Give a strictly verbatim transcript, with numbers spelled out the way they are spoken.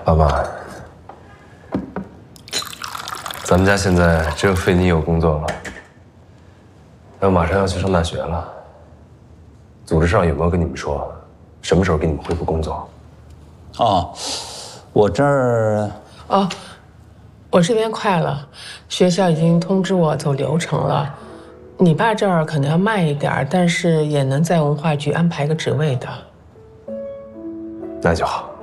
爸爸，咱们家现在只有费妮有工作了，他马上要去上大学了。组织上有没有跟你们说，什么时候给你们恢复工作？ 哦，我这儿哦，我这边快了，学校已经通知我走流程了。你爸这儿可能要慢一点，但是也能在文化局安排个职位的。 那就好。